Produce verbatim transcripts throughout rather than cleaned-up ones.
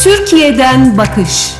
Türkiye'den bakış.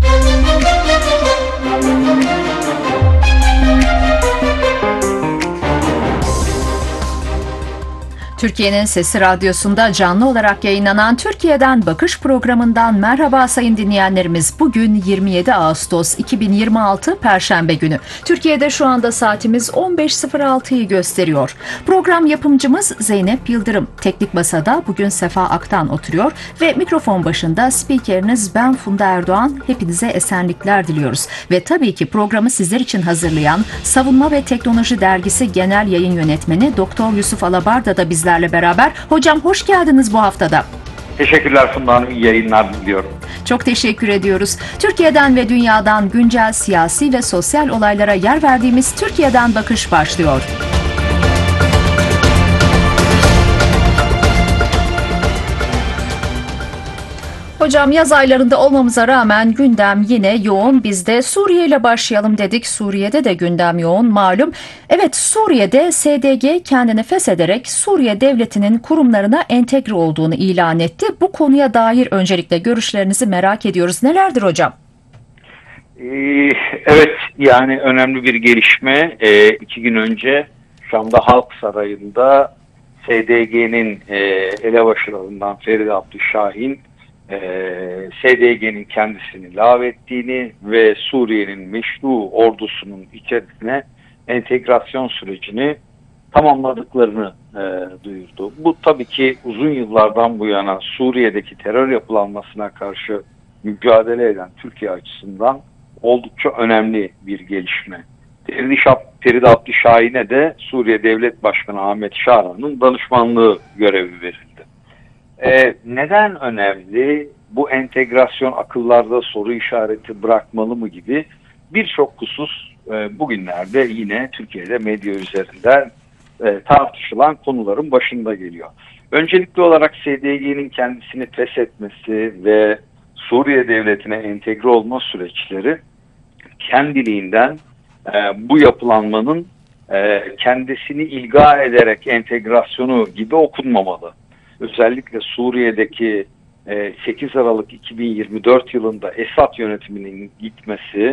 Türkiye'nin Sesi Radyosu'nda canlı olarak yayınlanan Türkiye'den Bakış programından merhaba sayın dinleyenlerimiz. Bugün yirmi yedi Ağustos iki bin yirmi altı Perşembe günü. Türkiye'de şu anda saatimiz on beş sıfır altıyı gösteriyor. Program yapımcımız Zeynep Yıldırım. Teknik masada bugün Sefa Aktan oturuyor ve mikrofon başında spikeriniz ben Funda Erdoğan. Hepinize esenlikler diliyoruz. Ve tabii ki programı sizler için hazırlayan Savunma ve Teknoloji Dergisi Genel Yayın Yönetmeni Doktor Yusuf Alabarda da bizlerle beraber. Hocam hoş geldiniz bu haftada. Teşekkürler Funda Hanım, iyi yayınlar diliyorum. Çok teşekkür ediyoruz. Türkiye'den ve dünyadan güncel siyasi ve sosyal olaylara yer verdiğimiz Türkiye'den Bakış başlıyor. Hocam yaz aylarında olmamıza rağmen gündem yine yoğun. Biz de Suriye ile başlayalım dedik. Suriye'de de gündem yoğun malum. Evet, Suriye'de S D G kendini feshederek Suriye devletinin kurumlarına entegre olduğunu ilan etti. Bu konuya dair öncelikle görüşlerinizi merak ediyoruz. Nelerdir hocam? Ee, evet, yani önemli bir gelişme. Ee, iki gün önce Şam'da Halk Sarayı'nda S D G'nin e, elebaşılarından Ferit Abdüşşahin S D G'nin kendisini lağvettiğini ve Suriye'nin meşru ordusunun içerisine entegrasyon sürecini tamamladıklarını e, duyurdu. Bu tabii ki uzun yıllardan bu yana Suriye'deki terör yapılanmasına karşı mücadele eden Türkiye açısından oldukça önemli bir gelişme. Ferit Abdüşşahin'e de Suriye Devlet Başkanı Ahmet Şara'nın danışmanlığı görevi verildi. Ee, neden önemli? Bu entegrasyon akıllarda soru işareti bırakmalı mı gibi birçok husus e, bugünlerde yine Türkiye'de medya üzerinden e, tartışılan konuların başında geliyor. Öncelikli olarak S D G'nin kendisini feshetmesi ve Suriye Devleti'ne entegre olma süreçleri kendiliğinden e, bu yapılanmanın e, kendisini ilga ederek entegrasyonu gibi okunmamalı. Özellikle Suriye'deki sekiz Aralık iki bin yirmi dört yılında Esad yönetiminin gitmesi,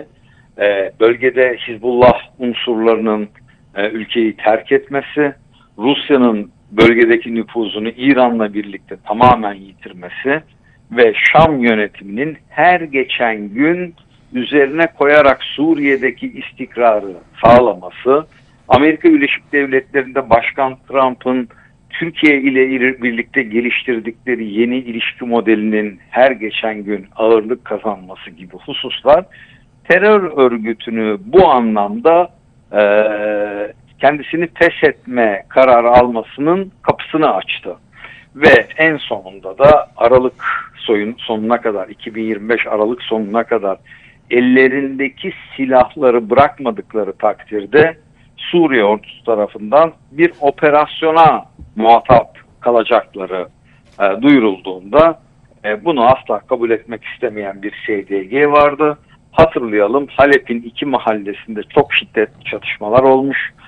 bölgede Hizbullah unsurlarının ülkeyi terk etmesi, Rusya'nın bölgedeki nüfuzunu İran'la birlikte tamamen yitirmesi ve Şam yönetiminin her geçen gün üzerine koyarak Suriye'deki istikrarı sağlaması, Amerika Birleşik Devletleri'nde Başkan Trump'ın Türkiye ile birlikte geliştirdikleri yeni ilişki modelinin her geçen gün ağırlık kazanması gibi hususlar terör örgütünü bu anlamda e, kendisini feshetme kararı almasının kapısını açtı. Ve en sonunda da Aralık soyun sonuna kadar, iki bin yirmi beş Aralık sonuna kadar ellerindeki silahları bırakmadıkları takdirde Suriye ordusu tarafından bir operasyona muhatap kalacakları e, duyurulduğunda e, bunu asla kabul etmek istemeyen bir S D G vardı. Hatırlayalım, Halep'in iki mahallesinde çok şiddetli çatışmalar olmuş.